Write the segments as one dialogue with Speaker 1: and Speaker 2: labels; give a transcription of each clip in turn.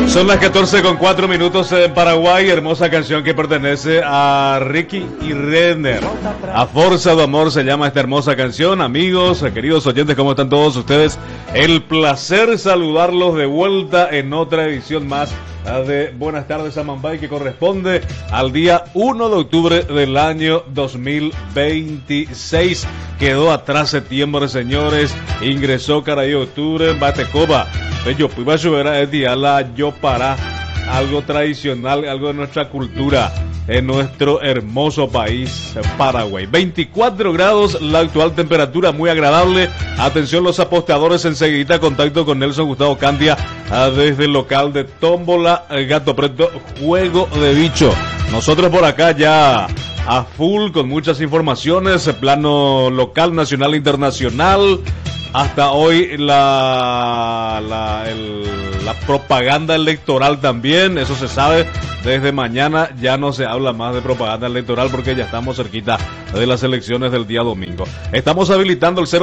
Speaker 1: Son las 14:04 en Paraguay. Hermosa canción que pertenece a Ricky y Renner. A Forza do Amor se llama esta hermosa canción. Amigos, queridos oyentes, ¿cómo están todos ustedes? El placer saludarlos de vuelta en otra edición más de Buenas tardes Amambay, que corresponde al día 1 de octubre del año 2026. Quedó atrás septiembre, señores. Ingresó caray octubre en Batecoba. Yo iba a subir a la yo para algo tradicional, algo de nuestra cultura en nuestro hermoso país, Paraguay. 24 grados la actual temperatura, muy agradable. Atención los apostadores, enseguida contacto con Nelson Gustavo Candia desde el local de Tómbola, Gato Preto, Juego de Bicho. Nosotros por acá ya a full con muchas informaciones, plano local, nacional e internacional. Hasta hoy la propaganda electoral también, eso se sabe. Desde mañana ya no se habla más de propaganda electoral porque ya estamos cerquita de las elecciones del día domingo. Estamos habilitando el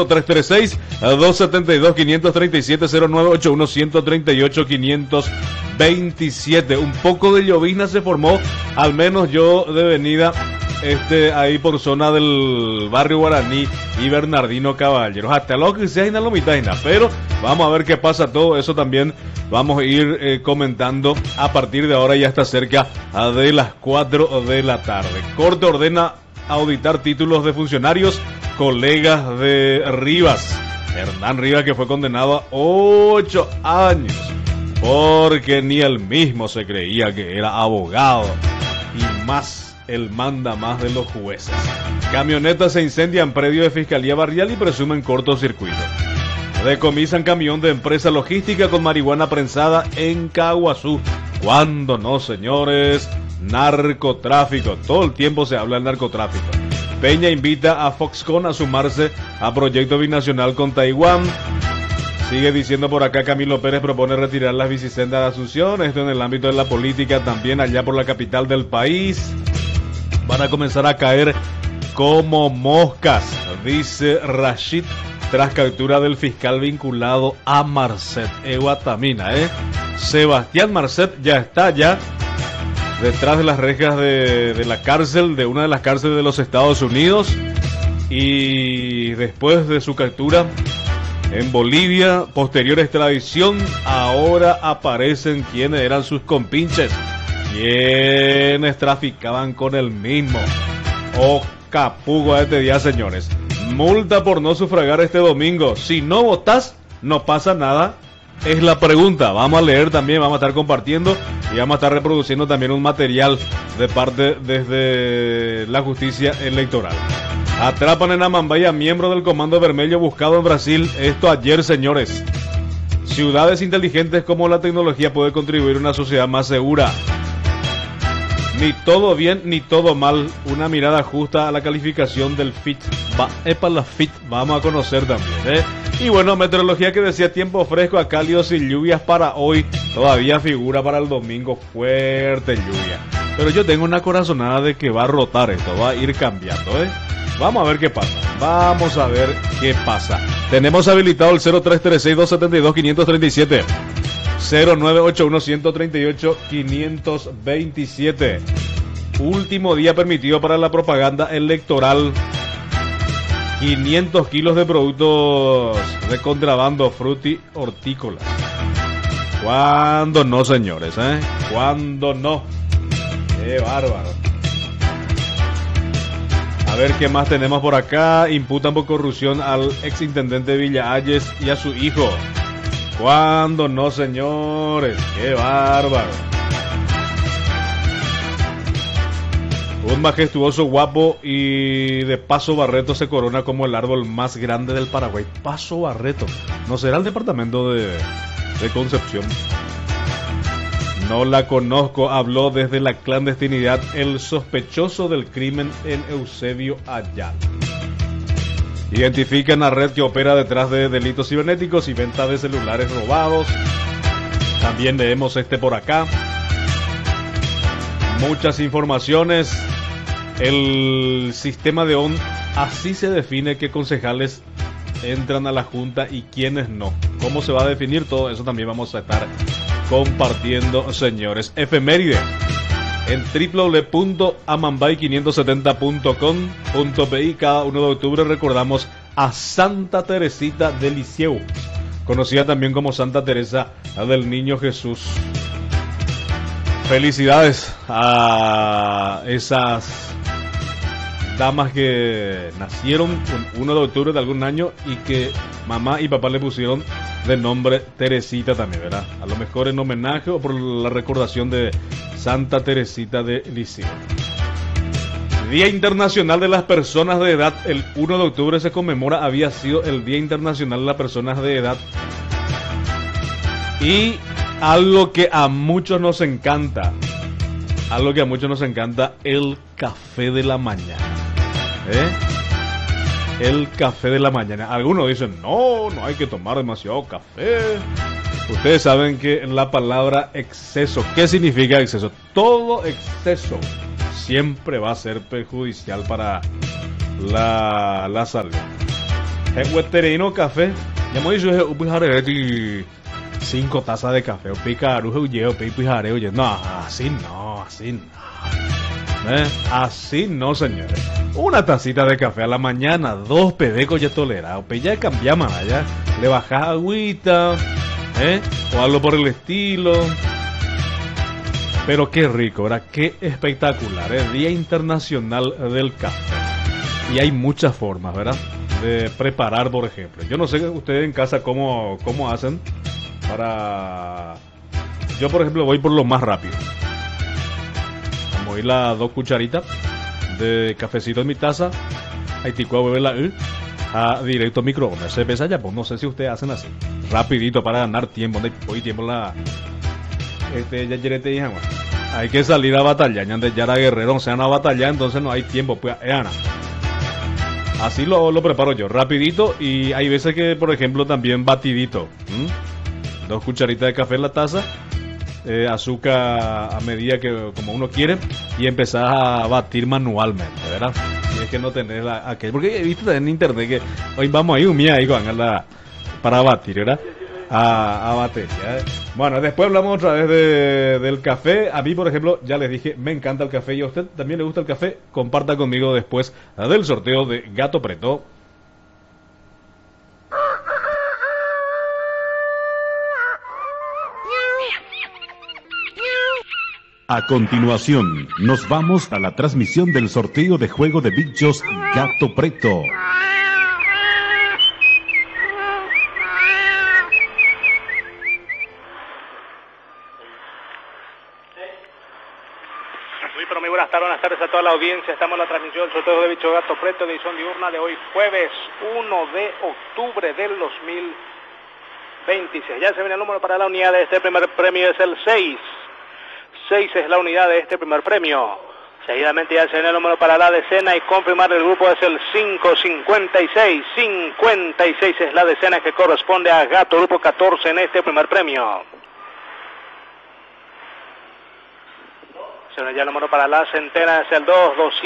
Speaker 1: 0336-272-538-138-527. Un poco de llovizna se formó, al menos yo de venida ahí por zona del barrio Guaraní y Bernardino Caballeros. Hasta lo que sea lo mitad, pero vamos a ver qué pasa todo eso también. Vamos a ir comentando a partir de ahora, ya está cerca de las 4 de la tarde. Corte ordena auditar títulos de funcionarios, colegas de Rivas. Hernán Rivas, que fue condenado a 8 años porque ni él mismo se creía que era abogado, y más el manda más de los jueces. Camionetas se incendian predio de Fiscalía Barrial y presumen cortocircuito. Decomisan camión de empresa logística con marihuana prensada en Caguazú. ¿Cuándo no, señores? Narcotráfico. Todo el tiempo se habla del narcotráfico. Peña invita a Foxconn a sumarse a proyecto binacional con Taiwán. Sigue diciendo por acá, Camilo Pérez propone retirar las bicisendas de Asunción. Esto en el ámbito de la política, también allá por la capital del país. Van a comenzar a caer como moscas, dice Rashid, tras captura del fiscal vinculado a Marcet Eguatamina. Sebastián Marcet ya está detrás de las rejas de la cárcel, de una de las cárceles de los Estados Unidos, y después de su captura en Bolivia, posterior extradición, ahora aparecen quienes eran sus compinches, quienes traficaban con el mismo. Capugo a este día, señores. Multa por no sufragar este domingo. Si no votás, no pasa nada. Es la pregunta. Vamos a leer también, vamos a estar compartiendo y vamos a estar reproduciendo también un material de parte desde la justicia electoral. Atrapan en Amambay a miembro del Comando Vermelho buscado en Brasil. Esto ayer, señores. Ciudades inteligentes, como la tecnología puede contribuir a una sociedad más segura. Ni todo bien ni todo mal. Una mirada justa a la calificación del FIT. La FIT vamos a conocer también, Y bueno, meteorología que decía tiempo fresco a cálidos y lluvias para hoy. Todavía figura para el domingo fuerte lluvia. Pero yo tengo una corazonada de que va a rotar esto, va a ir cambiando, Vamos a ver qué pasa. Vamos a ver qué pasa. Tenemos habilitado el 0336-272-537. 0981-138-527. Último día permitido para la propaganda electoral. 500 kilos de productos de contrabando fruti hortícolas. ¿Cuándo no, señores? ¿Cuándo no? ¡Qué bárbaro! A ver qué más tenemos por acá. Imputan por corrupción al exintendente Villa Ayes y a su hijo. ¿Cuándo no, señores? ¡Qué bárbaro! Un majestuoso guapo y de Paso Barreto se corona como el árbol más grande del Paraguay. Paso Barreto. ¿No será el departamento de Concepción? No la conozco, habló desde la clandestinidad el sospechoso del crimen en Eusebio Ayala. Identifican a red que opera detrás de delitos cibernéticos y venta de celulares robados. También leemos por acá. Muchas informaciones. El sistema de ON, así se define qué concejales entran a la Junta y quiénes no. ¿Cómo se va a definir todo eso? También vamos a estar compartiendo, señores. Efemérides en www.amambay570.com.pi. Cada 1 de octubre recordamos a Santa Teresita de Lisieux, conocida también como Santa Teresa del Niño Jesús. Felicidades a esas damas que nacieron un 1 de octubre de algún año y que mamá y papá le pusieron de nombre Teresita también, ¿verdad? A lo mejor en homenaje o por la recordación de Santa Teresita de Lisieux. Día Internacional de las Personas de Edad. El 1 de octubre se conmemora, había sido el Día Internacional de las Personas de Edad. Y algo que a muchos nos encanta, el café de la mañana. El café de la mañana. Algunos dicen, no hay que tomar demasiado café. Ustedes saben que la palabra exceso, ¿qué significa exceso? Todo exceso siempre va a ser perjudicial para la salud. El hueterino café, ya me dicho, 5 tazas de café, o picarujo, oye, no, así no. Así no, señores. Una tacita de café a la mañana, 2 pedecos ya tolerados, ya cambiamos, ya le bajás agüita, o algo por el estilo. Pero qué rico, ¿verdad? Qué espectacular, Día Internacional del Café. Y hay muchas formas, ¿verdad? De preparar, por ejemplo. Yo no sé ustedes en casa cómo hacen para... Yo, por ejemplo, voy por lo más rápido. Voy las 2 cucharitas de cafecito en mi taza. Ahí tico a beber la directo microondas. Se pesa ya, pues no sé si ustedes hacen así. Rapidito para ganar tiempo. Hoy tiempo la... ya te dije, bueno, hay que salir a batallar. Ya era guerrero, se van a batallar, entonces no hay tiempo. Pues, así lo preparo yo, rapidito. Y hay veces que, por ejemplo, también batidito. 2 cucharitas de café en la taza. Azúcar a medida que como uno quiere y empezar a batir manualmente, ¿verdad? Si es que no tenés porque he visto en internet que hoy vamos ahí un día ahí para batir, ¿verdad? A batería. Bueno, después hablamos otra vez del café. A mí, por ejemplo, ya les dije, me encanta el café. ¿Y a usted también le gusta el café? Comparta conmigo después del sorteo de Gato Preto.
Speaker 2: A continuación, nos vamos a la transmisión del sorteo de juego de bichos Gato Preto.
Speaker 3: Muy buenas tardes a toda la audiencia. Estamos en la transmisión del sorteo de bichos Gato Preto, edición diurna de hoy, jueves 1 de octubre del 2026. Ya se viene el número para la unidad de este primer premio, es el 6. 6 es la unidad de este primer premio. Seguidamente ya se viene el número para la decena y confirmar el grupo es el 556. 56 es la decena que corresponde a Gato Grupo 14 en este primer premio. Se viene ya el número para la centena, es el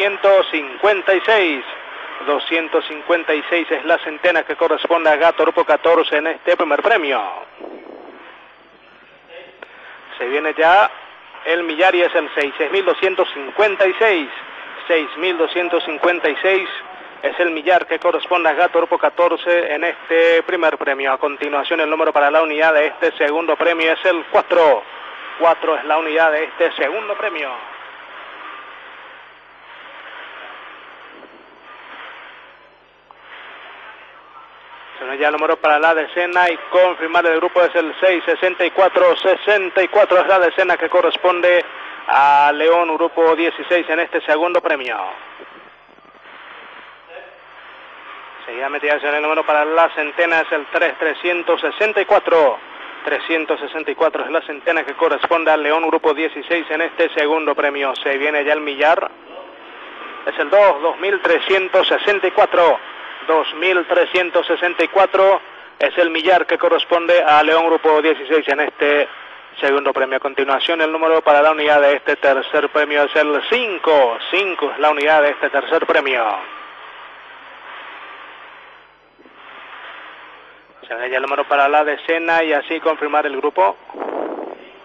Speaker 3: 256. 256 es la centena que corresponde a Gato Grupo 14 en este primer premio. Se viene ya el millar y es el 6.256. 6.256 es el millar que corresponde a Gato Grupo 14 en este primer premio. A continuación, el número para la unidad de este segundo premio es el 4. 4 es la unidad de este segundo premio. Ya el número para la decena y confirmar el grupo es el 664. 64 es la decena que corresponde a León Grupo 16 en este segundo premio. Seguidamente ya el número para la centena es el 364. 364 es la centena que corresponde a León Grupo 16 en este segundo premio. Se viene ya el millar. Es el 2364. 2364 es el millar que corresponde a León Grupo 16 en este segundo premio. A continuación, el número para la unidad de este tercer premio es el 5. 5 es la unidad de este tercer premio. Se ve ya el número para la decena y así confirmar el grupo.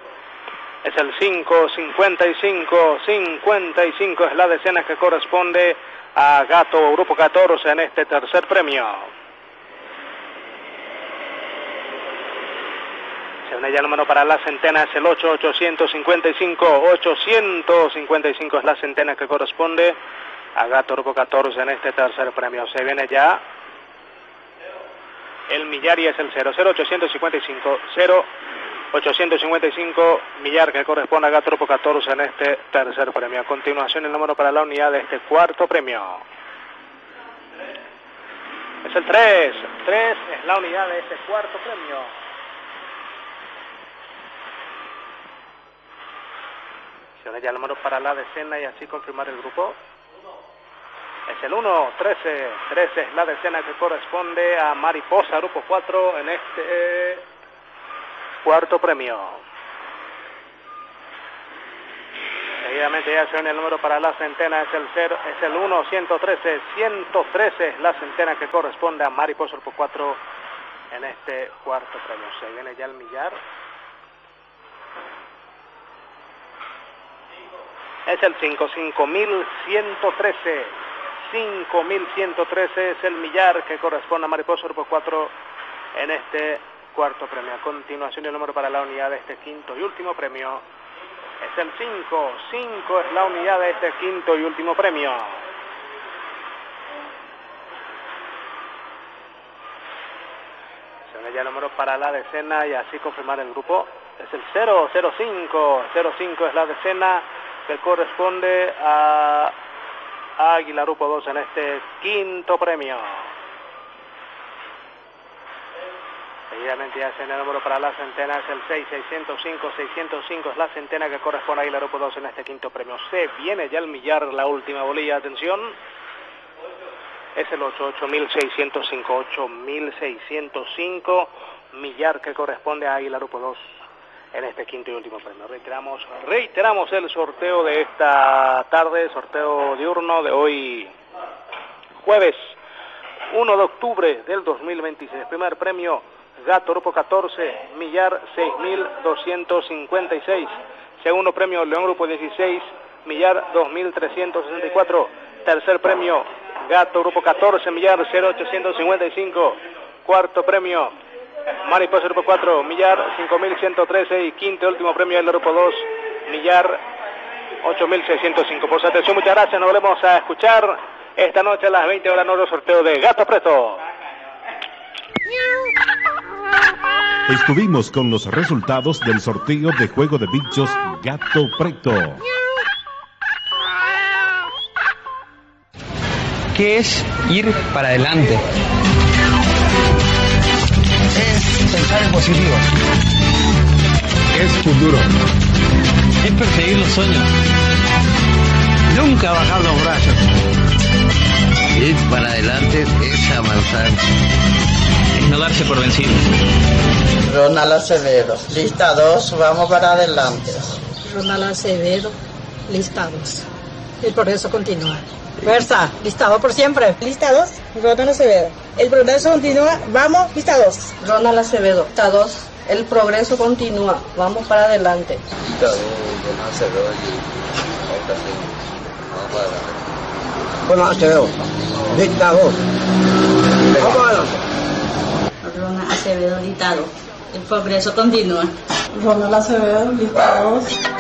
Speaker 3: Es el 5.55, 55 es la decena que corresponde a Gato, grupo 14 en este tercer premio. Se une ya el número para la centena, es el 8.855, 855 es la centena que corresponde a Gato, grupo 14 en este tercer premio. Se viene ya el millar y es el 0.855, 0.855 millar que corresponde a Gato Grupo 14 en este tercer premio. A continuación el número para la unidad de este cuarto premio. Es el 3. 3 es la unidad de este cuarto premio. Se une ya el número para la decena y así confirmar el grupo. Es el 1, 13. 13 es la decena que corresponde a Mariposa, grupo 4, en este cuarto premio. Seguidamente ya se une el número para la centena, es el 1, 113. 113 es la centena que corresponde a Mariposa, grupo 4, en este cuarto premio. Se viene ya el millar. Es el 5, 5.113. 5.113 es el millar que corresponde a Mariposa Grupo 4 en este cuarto premio. A continuación el número para la unidad de este quinto y último premio es el 5. 5 es la unidad de este quinto y último premio. Se ve ya el número para la decena y así confirmar el grupo. Es el 005. 05 es la decena que corresponde a Águila Grupo 2 en este quinto premio. Seguidamente ya se el número para la centena, es el 6, 605, 605 es la centena que corresponde a Águila Grupo 2 en este quinto premio. Se viene ya el millar, la última bolilla, atención. Es el 8, 8.605, 8.605 millar que corresponde a Águila Grupo 2 en este quinto y último premio. Reiteramos el sorteo de esta tarde, sorteo diurno de hoy, jueves 1 de octubre del 2026. Primer premio, Gato Grupo 14, millar 6.256. Segundo premio, León Grupo 16, millar 2.364. Tercer premio, Gato Grupo 14, millar 0.855. Cuarto premio, Mariposa Grupo 4, millar 5.113 y quinto y último premio del Grupo 2, millar 8.605. Por su atención, muchas gracias. Nos volvemos a escuchar esta noche a las 20 horas, nuevo sorteo de Gato Preto.
Speaker 2: Estuvimos con los resultados del sorteo de juego de bichos Gato Preto.
Speaker 4: ¿Qué es ir para adelante?
Speaker 5: Es pensar en positivo.
Speaker 4: Es futuro. Es perseguir los sueños. Nunca bajar los brazos.
Speaker 6: Ir para adelante es avanzar.
Speaker 4: Es no darse por vencido.
Speaker 7: Ronald Acevedo, lista 2, vamos para adelante.
Speaker 8: Ronald Acevedo, lista 2. El progreso continúa. Fuerza, listado por siempre.
Speaker 9: Lista 2, Ronald Acevedo. El progreso continúa, vamos, lista 2.
Speaker 10: Ronald Acevedo, lista 2. El progreso continúa, vamos para adelante.
Speaker 6: Lista 2, Ronald Acevedo allí. Vamos para adelante.
Speaker 5: Ronald Acevedo, lista 2. Vamos para adelante.
Speaker 10: Ronald Acevedo, lista 2. El progreso continúa.
Speaker 9: Ronald Acevedo, lista 2.